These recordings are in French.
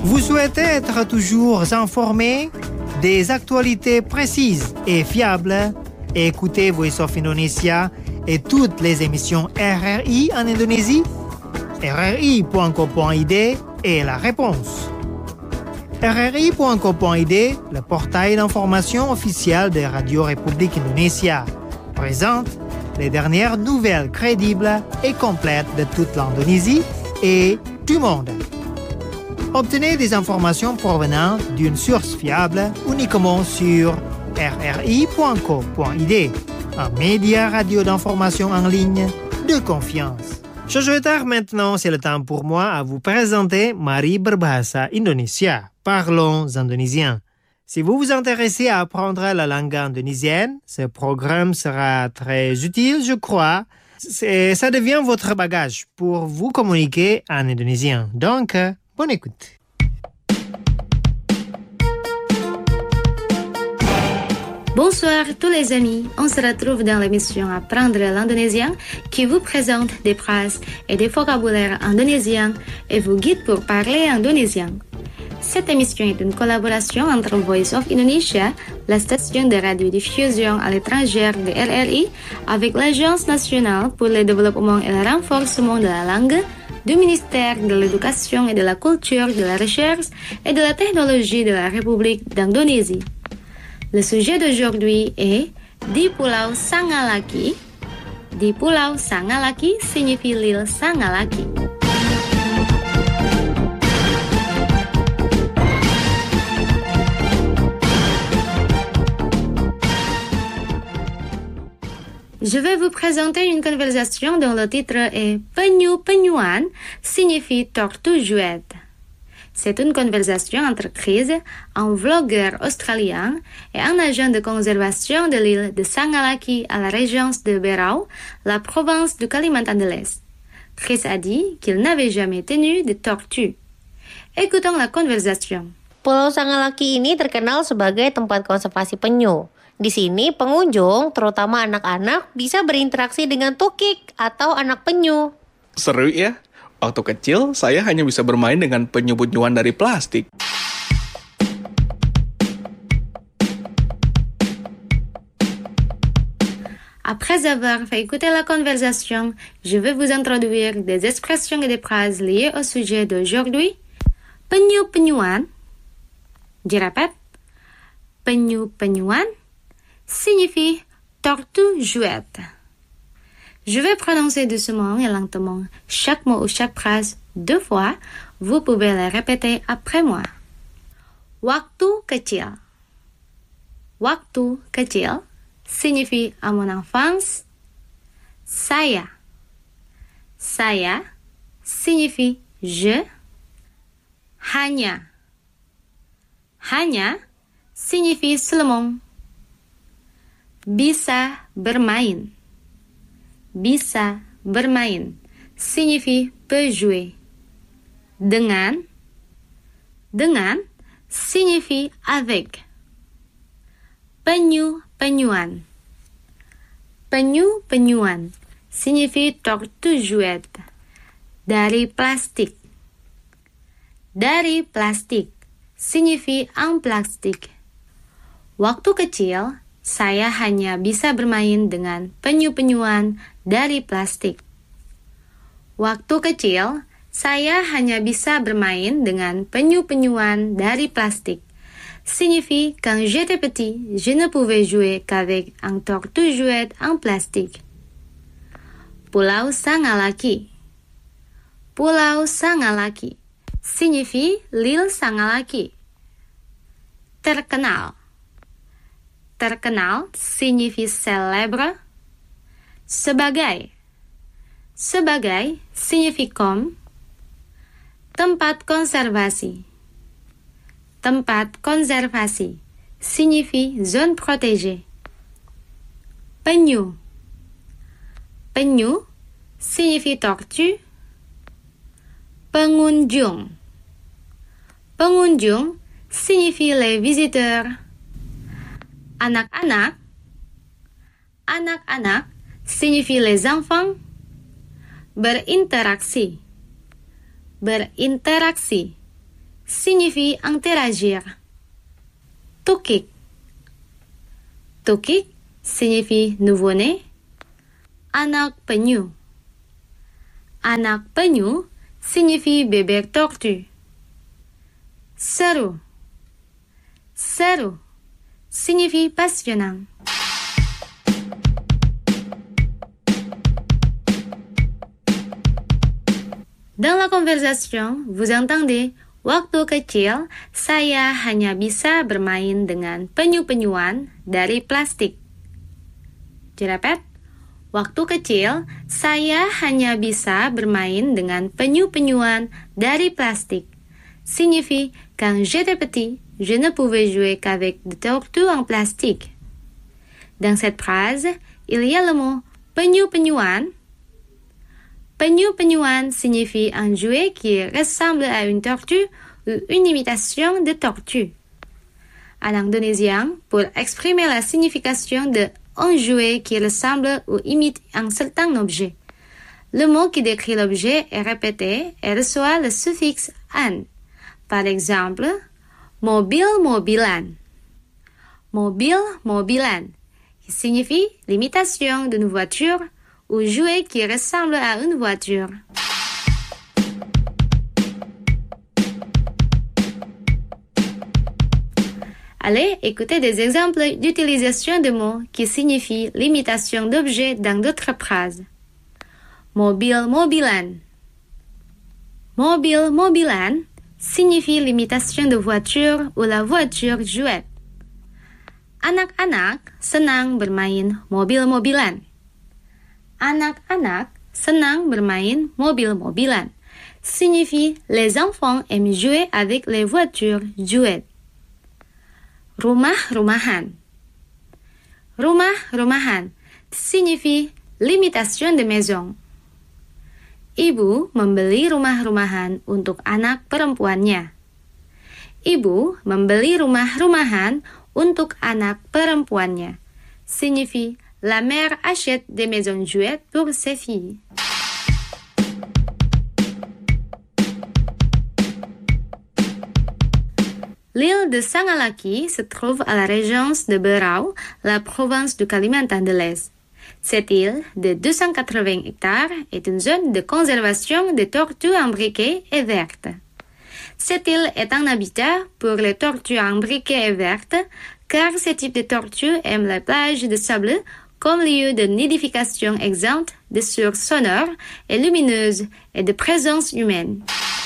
Vous souhaitez être toujours informé des actualités précises et fiables? Écoutez Voice of Indonesia et toutes les émissions RRI en Indonésie. RRI.co.id est la réponse. RRI.co.id, le portail d'information officiel de Radio République Indonésia, présente les dernières nouvelles crédibles et complètes de toute l'Indonésie et du monde. Obtenez des informations provenant d'une source fiable uniquement sur rri.co.id, un média radio d'information en ligne de confiance. Sebentar maintenant, c'est le temps pour moi à vous présenter Mari Berbahasa Indonesia. Parlons indonésien. Si vous vous intéressez à apprendre la langue indonésienne, ce programme sera très utile, je crois. Ça devient votre bagage pour vous communiquer en indonésien. Donc, bonne écoute. Bonsoir tous les amis, on se retrouve dans l'émission Apprendre l'indonésien qui vous présente des phrases et des vocabulaires indonésiens et vous guide pour parler indonésien. Cette émission est une collaboration entre Voice of Indonesia, la station de radiodiffusion à l'étranger de RRI, avec l'Agence nationale pour le développement et le renforcement de la langue, du ministère de l'Éducation et de la Culture, de la Recherche et de la Technologie de la République d'Indonésie. Le sujet d'aujourd'hui est Di Pulau Sangalaki. Di Pulau Sangalaki signifie l'île Sangalaki. Je vais vous présenter une conversation dont le titre est Penyu-penyuan signifie tortue jouette. C'est une conversation entre Chris, un vlogueur australien, et un agent de conservation de l'île de Sangalaki à la région de Berau, la province du Kalimantan de l'Est. Chris a dit qu'il n'avait jamais tenu de tortue. Écoutons la conversation. Pulau Sangalaki ini terkenal sebagai tempat konservasi penyu. Di sini pengunjung, terutama anak-anak, bisa berinteraksi dengan tukik atau anak penyu. Seru ya? Waktu kecil, saya hanya bisa bermain dengan penyu-penyuan dari plastik. Après avoir fait écouter la conversation, je vais vous introduire des expressions et des phrases liées au sujet d'aujourd'hui. Penyu-penyuan. Je répète. Penyu-penyuan signifie tortue jouette. Je vais prononcer doucement et lentement chaque mot ou chaque phrase 2 fois. Vous pouvez le répéter après moi. Waktu kecil. Waktu kecil signifie à mon enfance. Saya. Saya signifie je. Hanya. Hanya signifie seulement. Bisa bermain. Bisa bermain signifie peut jouer. Dengan. Dengan signifie avec. Penyu-penyuan. Penyu-penyuan signifie tortue jouette. Dari plastik. Dari plastik signifie en plastik. Waktu kecil, saya hanya bisa bermain dengan penyu-penyuan dari plastik. Waktu kecil, saya hanya bisa bermain dengan penyu-penyuan dari plastik. Signifie quand j'étais petit, je ne pouvais jouer qu'avec un tortue jouette en plastique. Pulau Sangalaki. Pulau Sangalaki signifie l'île Sangalaki. Terkenal. Terkenal signifie célèbre. Sebagai. Sebagai signifie comme. Tempat konservasi. Tempat konservasi signifie zone protégée. Penyu. Penyu signifie tortue. Pengunjung. Pengunjung signifie les visiteurs. Anak-anak. Anak-anak signifie les enfants. Berinteraksi. Berinteraksi signifie interagir. Tukik. Tukik signifie nouveau-né. Anak penyu. Anak penyu signifie bébé tortue. Seru. Seru signifie passionnant. Dans la conversation, vous entendez waktu kecil saya hanya bisa bermain dengan penyu-penyuan dari plastik. Je répète, waktu kecil saya hanya bisa bermain dengan penyu-penyuan dari plastik. Signifie quand j'étais petit, je ne pouvais jouer qu'avec des tortues en plastique. Dans cette phrase, il y a le mot penyu-penyuan. Penyu-penyuan signifie un jouet qui ressemble à une tortue ou une imitation de tortue. En indonésien, pour exprimer la signification de un jouet qui ressemble ou imite un certain objet, le mot qui décrit l'objet est répété et reçoit le suffixe an. Par exemple, mobil-mobilan. Mobil-mobilan, qui signifie l'imitation d'une voiture ou jouet qui ressemble à une voiture. Allez, écoutez des exemples d'utilisation de mots qui signifient l'imitation d'objets dans d'autres phrases. Mobil-mobilan. Mobil-mobilan signifie l'imitation de voiture ou la voiture jouet. Anak-anak senang bermain mobil-mobilan. Anak-anak senang bermain mobil-mobilan signifie les enfants aiment jouer avec les voitures jouets. Rumah-rumahan. Rumah-rumahan signifie l'imitation de maison. Ibu membeli rumah-rumahan untuk anak perempuannya. Ibu membeli rumah-rumahan untuk anak perempuannya signifie la mère achète des maisons jouets pour ses filles. L'île de Sangalaki se trouve à la région de Berau, la province du Kalimantan de l'Est. Cette île de 280 hectares est une zone de conservation des tortues imbriquées et vertes. Cette île est un habitat pour les tortues imbriquées et vertes, car ce type de tortues aime les plages de sable comme lieu de nidification exempte de sources sonores et lumineuses et de présence humaine.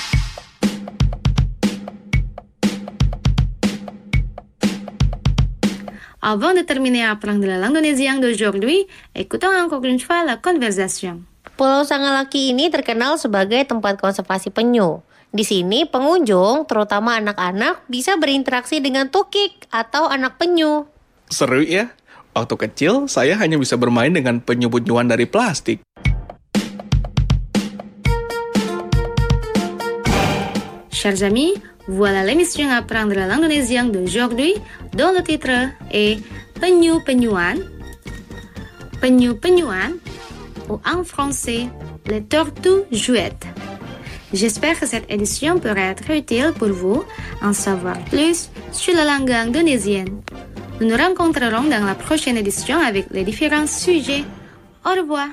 Avant de terminer à apprendre l'indonésien d'aujourd'hui, écoutons encore une fois la conversation. Pulau Sangalaki ini terkenal sebagai tempat konservasi penyu. Di sini pengunjung, terutama anak-anak, bisa berinteraksi dengan tukik atau anak penyu. Seru ya? Waktu kecil, saya hanya bisa bermain dengan penyu-penyuan dari plastik. Chers amis, voilà l'émission Apprendre l'indonésien d'aujourd'hui, dont le titre est Penyu-penyuan. Penyu-penyuan, ou en français, les tortues jouettes. J'espère que cette édition pourra être utile pour vous en savoir plus sur la langue indonésienne. Nous nous rencontrerons dans la prochaine édition avec les différents sujets. Au revoir.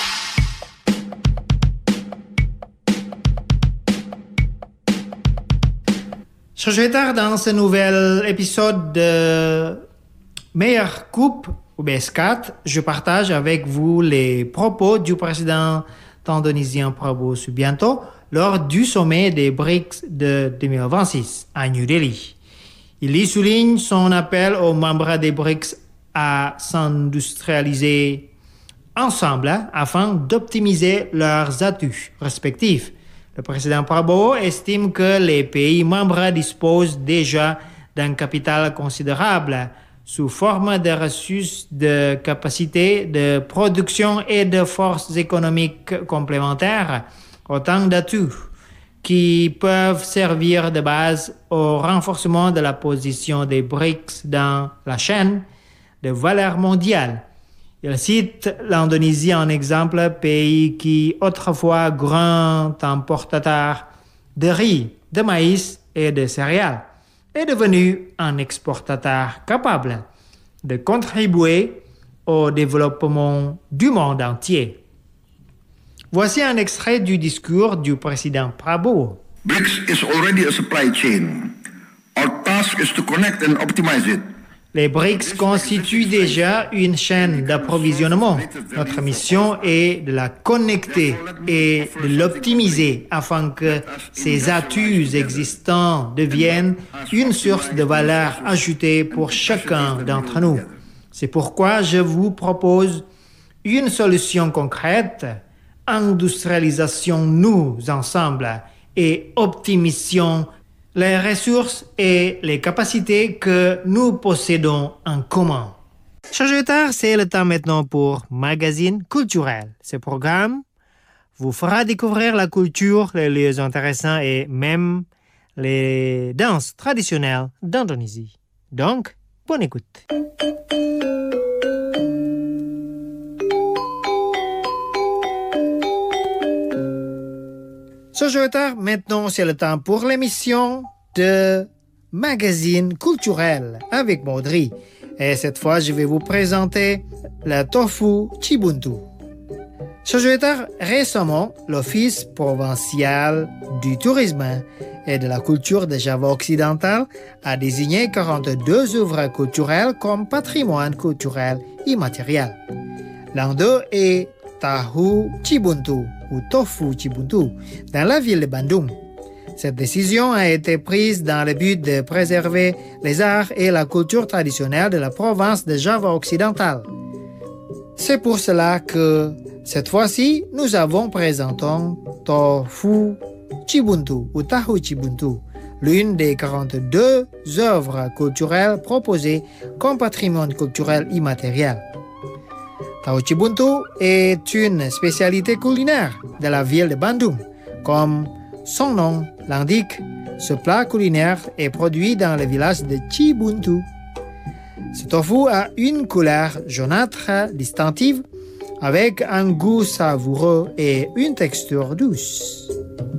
Je suis tard dans ce nouvel épisode de Meilleure Coupe au BS4. Je partage avec vous les propos du président indonésien Prabowo Subianto lors du sommet des BRICS de 2026 à New Delhi. Il y souligne son appel aux membres des BRICS à s'industrialiser ensemble afin d'optimiser leurs atouts respectifs. Le président Prabowo estime que les pays membres disposent déjà d'un capital considérable sous forme de ressources, de capacités de production et de forces économiques complémentaires, autant d'atouts qui peuvent servir de base au renforcement de la position des BRICS dans la chaîne de valeur mondiale. Il cite l'Indonésie en exemple, pays qui autrefois grand importateur de riz, de maïs et de céréales, est devenu un exportateur capable de contribuer au développement du monde entier. Voici un extrait du discours du président Prabowo. BRICS is already a supply chain. Our task is to connect and optimize it. Les BRICS constituent déjà une chaîne d'approvisionnement. Notre mission est de la connecter et de l'optimiser afin que ces atouts existants deviennent une source de valeur ajoutée pour chacun d'entre nous. C'est pourquoi je vous propose une solution concrète. Industrialisons-nous ensemble et optimisons les ressources et les capacités que nous possédons en commun. Chers auditeurs, c'est le temps maintenant pour Magazine culturel. Ce programme vous fera découvrir la culture, les lieux intéressants et même les danses traditionnelles d'Indonésie. Donc, bonne écoute. Chers auditeurs, maintenant c'est le temps pour l'émission de Magazine culturel avec Maudry. Et cette fois, je vais vous présenter le tofu Cibuntu. Chers auditeurs, récemment, l'Office provincial du tourisme et de la culture de Java occidental a désigné 42 œuvres culturelles comme patrimoine culturel immatériel. L'un d'eux est Tahu Cibuntu ou Tofu Cibuntu dans la ville de Bandung. Cette décision a été prise dans le but de préserver les arts et la culture traditionnelle de la province de Java occidental. C'est pour cela que cette fois-ci, nous avons présenté Tofu Cibuntu ou Tahu Cibuntu, l'une des 42 œuvres culturelles proposées comme patrimoine culturel immatériel. Tahu Cibuntu est une spécialité culinaire de la ville de Bandung. Comme son nom l'indique, ce plat culinaire est produit dans le village de Cibuntu. Ce tofu a une couleur jaunâtre distinctive avec un goût savoureux et une texture douce.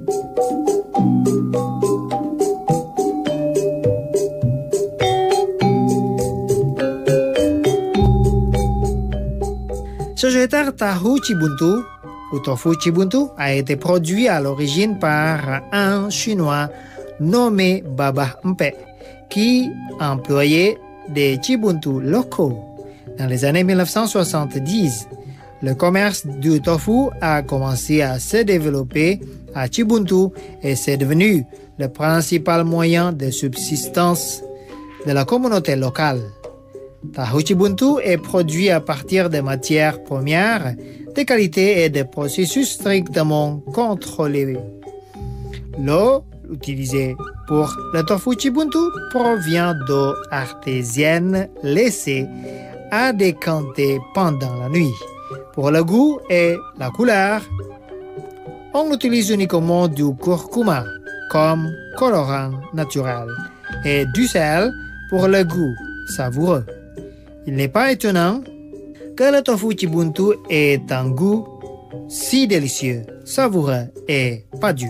Ce jeter Tahu Cibuntu ou Tofu Cibuntu a été produit à l'origine par un Chinois nommé Baba Mpe qui employait des Cibuntu locaux. Dans les années 1970, le commerce du tofu a commencé à se développer à Cibuntu et c'est devenu le principal moyen de subsistance de la communauté locale. Tahu Cibuntu est produit à partir de matières premières de qualité et de processus strictement contrôlés. L'eau utilisée pour le tofu Cibuntu provient d'eau artésienne laissée à décanter pendant la nuit. Pour le goût et la couleur, on utilise uniquement du curcuma comme colorant naturel et du sel pour le goût savoureux. Il n'est pas étonnant que le tofu Cibuntu ait un goût si délicieux, savoureux et pas dur.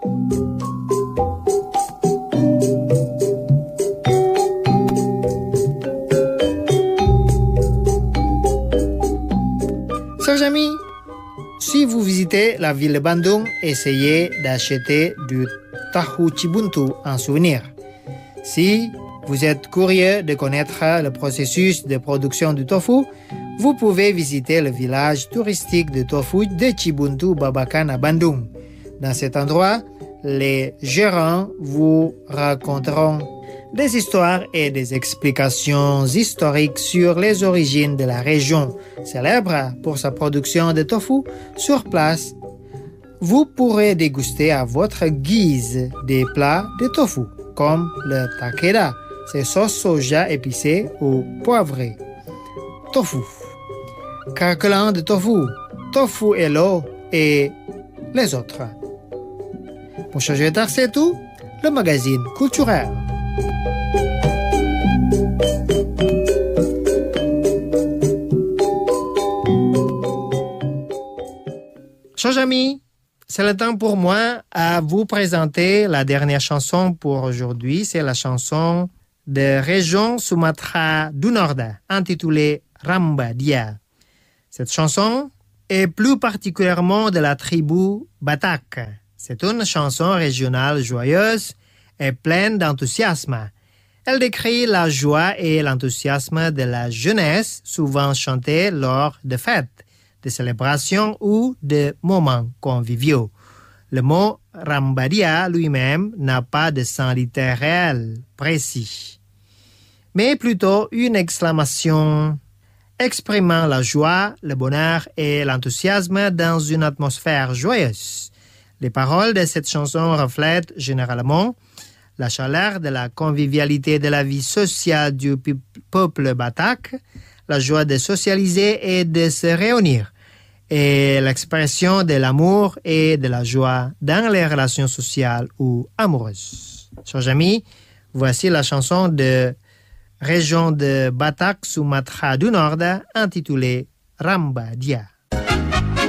Chers amis, si vous visitez la ville de Bandung, essayez d'acheter du Tahu Cibuntu en souvenir. Si vous êtes curieux de connaître le processus de production du tofu, vous pouvez visiter le village touristique de tofu de Cibuntu Babakan à Bandung. Dans cet endroit, les gérants vous raconteront des histoires et des explications historiques sur les origines de la région, célèbre pour sa production de tofu. Sur place, vous pourrez déguster à votre guise des plats de tofu, comme le takeda, c'est sauce soja épicée ou poivrée. Tofu, craquelin de tofu, tofu hello et les autres. Pour changer d'art, c'est tout, le magazine culturel. Chers amis, c'est le temps pour moi à vous présenter la dernière chanson pour aujourd'hui. C'est la chanson de région Sumatra du Nord, intitulée Ramba Dia. Cette chanson est plus particulièrement de la tribu Batak. C'est une chanson régionale joyeuse et pleine d'enthousiasme. Elle décrit la joie et l'enthousiasme de la jeunesse, souvent chantée lors de fêtes, de célébrations ou de moments conviviaux. Le mot Rambadia lui-même n'a pas de sens littéral précis, mais plutôt une exclamation exprimant la joie, le bonheur et l'enthousiasme dans une atmosphère joyeuse. Les paroles de cette chanson reflètent généralement la chaleur de la convivialité de la vie sociale du peuple Batak, la joie de socialiser et de se réunir, et l'expression de l'amour et de la joie dans les relations sociales ou amoureuses. Chers amis, voici la chanson de région de Batak, Sumatra du Nord, intitulée Ramba Dia.